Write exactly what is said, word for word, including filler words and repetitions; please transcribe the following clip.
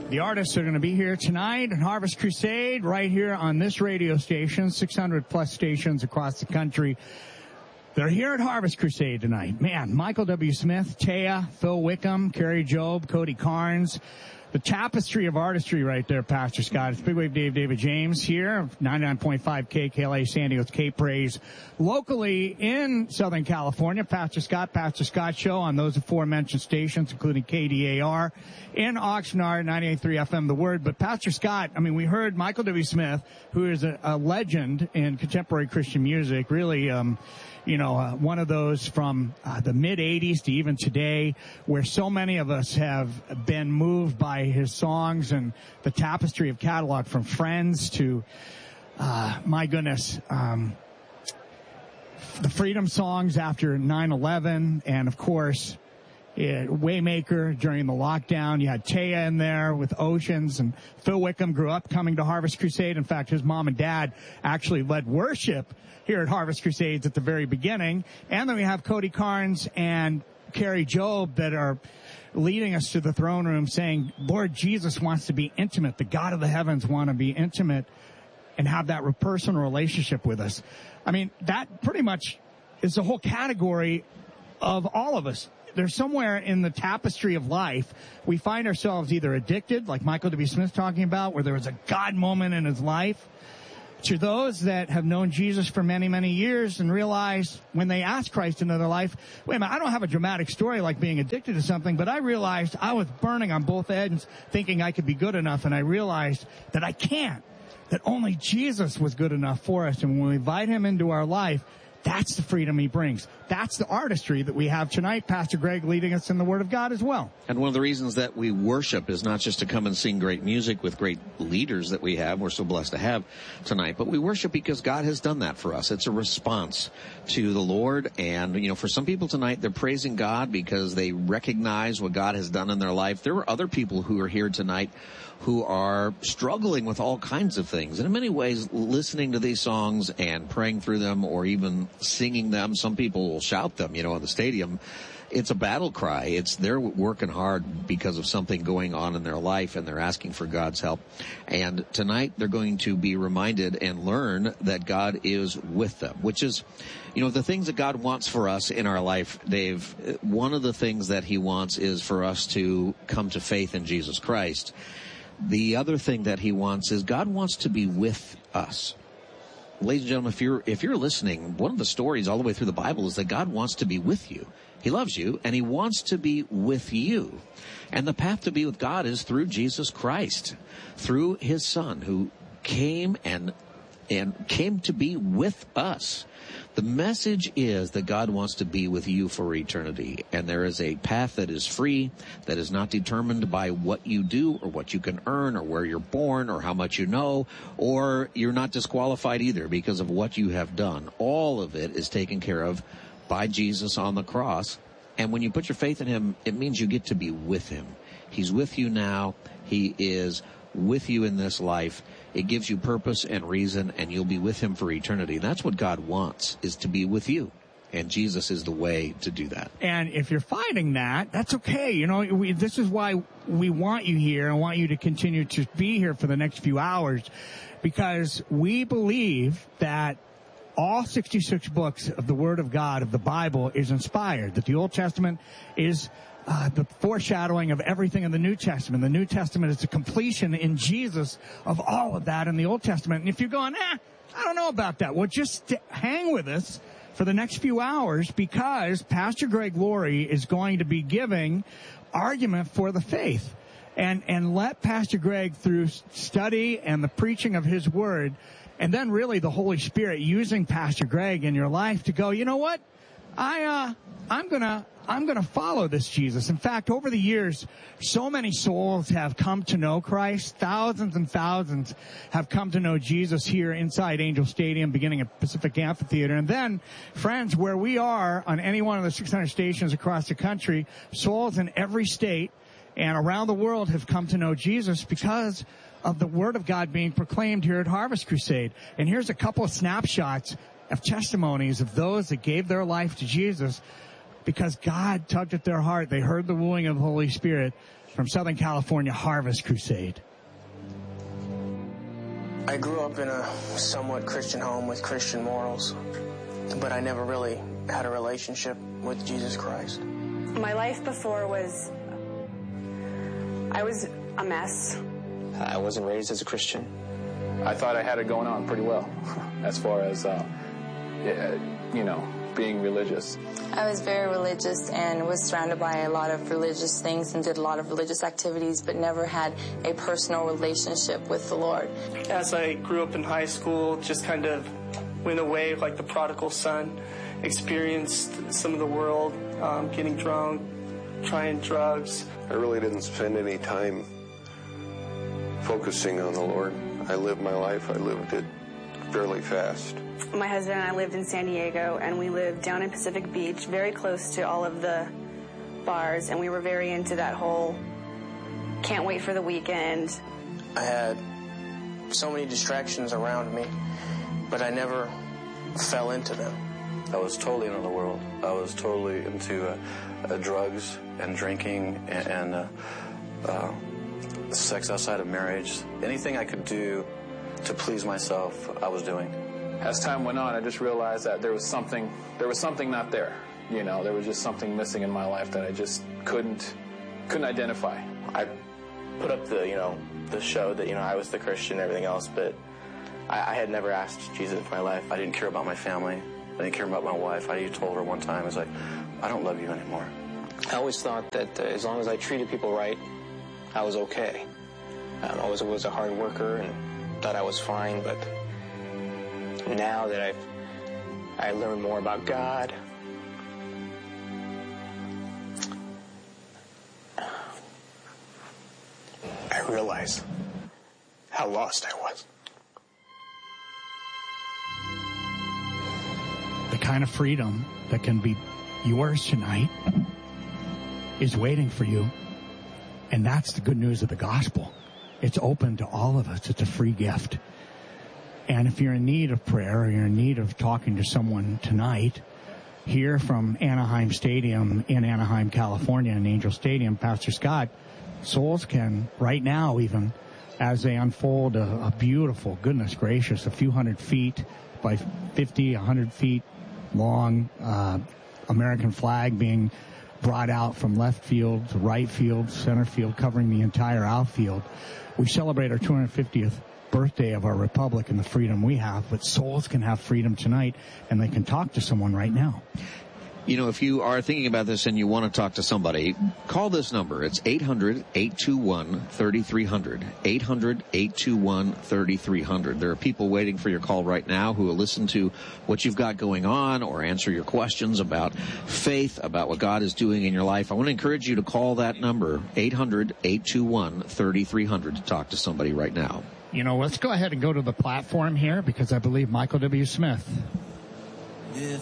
The artists are going to be here tonight at Harvest Crusade right here on this radio station, six hundred plus stations across the country. They're here at Harvest Crusade tonight. Man, Michael W. Smith, Taya, Phil Wickham, Carrie Job, Cody Carnes. The tapestry of artistry right there, Pastor Scott. It's Big Wave Dave, David James here, ninety-nine point five K K L A San Diego's Cape Praise. Locally in Southern California, Pastor Scott, Pastor Scott Show on those aforementioned stations, including K D A R. In Oxnard, ninety-eight point three F M, The Word. But Pastor Scott, I mean, we heard Michael W. Smith, who is a, a legend in contemporary Christian music, really, um, you know, uh, one of those from uh, the mid-eighties to even today, where so many of us have been moved by his songs and the tapestry of catalog, from Friends to, uh, my goodness, um, the Freedom songs after nine eleven, and of course, uh, Waymaker during the lockdown. You had Taya in there with Oceans, and Phil Wickham grew up coming to Harvest Crusade. In fact, his mom and dad actually led worship here at Harvest Crusades at the very beginning. And then we have Cody Carnes and Carrie Job that are leading us to the throne room, saying, Lord Jesus wants to be intimate. The God of the heavens want to be intimate and have that personal relationship with us. I mean, that pretty much is the whole category of all of us. There's somewhere in the tapestry of life, we find ourselves either addicted, like Michael W. Smith talking about, where there was a God moment in his life, to those that have known Jesus for many, many years and realize when they ask Christ into their life, wait a minute, I don't have a dramatic story like being addicted to something, but I realized I was burning on both ends thinking I could be good enough, and I realized that I can't, that only Jesus was good enough for us. And when we invite him into our life, that's the freedom he brings. That's the artistry that we have tonight. Pastor Greg leading us in the Word of God as well. And one of the reasons that we worship is not just to come and sing great music with great leaders that we have, we're so blessed to have tonight, but we worship because God has done that for us. It's a response to the Lord. And, you know, for some people tonight, they're praising God because they recognize what God has done in their life. There are other people who are here tonight who are struggling with all kinds of things. And in many ways, listening to these songs and praying through them, or even singing them, some people will shout them, you know, in the stadium. It's a battle cry. It's they're working hard because of something going on in their life, and they're asking for God's help. And tonight they're going to be reminded and learn that God is with them, which is, you know, the things that God wants for us in our life, Dave. One of the things that he wants is for us to come to faith in Jesus Christ. The other thing that he wants is God wants to be with us. Ladies and gentlemen, if you're, if you're listening, one of the stories all the way through the Bible is that God wants to be with you. He loves you, and he wants to be with you. And the path to be with God is through Jesus Christ, through his Son, who came and, and came to be with us. The message is that God wants to be with you for eternity, and there is a path that is free, that is not determined by what you do or what you can earn or where you're born or how much you know, or you're not disqualified either because of what you have done. All of it is taken care of by Jesus on the cross, and when you put your faith in him, it means you get to be with him. He's with you now. He is with you in this life. It gives you purpose and reason, and you'll be with him for eternity. And that's what God wants, is to be with you. And Jesus is the way to do that. And if you're fighting that, that's okay. You know, we, this is why we want you here. I want you to continue to be here for the next few hours, because we believe that all sixty-six books of the Word of God, of the Bible, is inspired, that the Old Testament is Uh, the foreshadowing of everything in the New Testament. The New Testament is the completion in Jesus of all of that in the Old Testament. And if you're going, eh, I don't know about that, well, just hang with us for the next few hours, because Pastor Greg Laurie is going to be giving argument for the faith. And, and let Pastor Greg, through study and the preaching of his word, and then really the Holy Spirit using Pastor Greg in your life to go, you know what? I, uh, I'm gonna, I'm going to follow this Jesus. In fact, over the years, so many souls have come to know Christ. Thousands and thousands have come to know Jesus here inside Angel Stadium, beginning at Pacific Amphitheater. And then, friends, where we are on any one of the six hundred stations across the country, souls in every state and around the world have come to know Jesus because of the Word of God being proclaimed here at Harvest Crusade. And here's a couple of snapshots of testimonies of those that gave their life to Jesus because God tugged at their heart. They heard the wooing of the Holy Spirit. from Southern California Harvest Crusade. I grew up in a somewhat Christian home with Christian morals, but I never really had a relationship with Jesus Christ. My life before was, I was a mess. I wasn't raised as a Christian. I thought I had it going on pretty well as far as, uh, you know, being religious. I was very religious and was surrounded by a lot of religious things and did a lot of religious activities, but never had a personal relationship with the Lord. As I grew up in high school, just kind of went away like the prodigal son, experienced some of the world, um, getting drunk, trying drugs. I really didn't spend any time focusing on the Lord. I lived my life, I lived it fairly fast. My husband and I lived in San Diego, and we lived down in Pacific Beach, very close to all of the bars, and we were very into that whole can't wait for the weekend. I had so many distractions around me, but I never fell into them. I was totally into the world. I was totally into uh, uh, drugs and drinking and, and uh, uh, sex outside of marriage. Anything I could do to please myself, I was doing. As time went on, I just realized that there was something, there was something not there. You know, there was just something missing in my life that I just couldn't, couldn't identify. I put up the, you know, the show that, you know, I was the Christian and everything else, but I, I had never asked Jesus into my life. I didn't care about my family. I didn't care about my wife. I told her one time, I was like, I don't love you anymore. I always thought that uh, as long as I treated people right, I was okay. I always was a hard worker and thought I was fine, but now that I've I learned more about God, I realize how lost I was. The kind of freedom that can be yours tonight is waiting for you. And that's the good news of the gospel. It's open to all of us. It's a free gift. And if you're in need of prayer or you're in need of talking to someone tonight, here from Anaheim Stadium in Anaheim, California, in Angel Stadium, Pastor Scott, souls can, right now even, as they unfold a, a beautiful, goodness gracious, a few hundred feet by fifty, a hundred feet long uh, American flag being brought out from left field to right field, center field, covering the entire outfield. We celebrate our two hundred fiftieth birthday of our republic and the freedom we have, but souls can have freedom tonight, and they can talk to someone right now. You know, if you are thinking about this and you want to talk to somebody, call this number. It's eight hundred, eight two one, three three zero zero. eight hundred, eight two one, three three zero zero. There are people waiting for your call right now who will listen to what you've got going on or answer your questions about faith, about what God is doing in your life. I want to encourage you to call that number, eight hundred, eight two one, three three zero zero, to talk to somebody right now. You know, let's go ahead and go to the platform here because I believe Michael W. Smith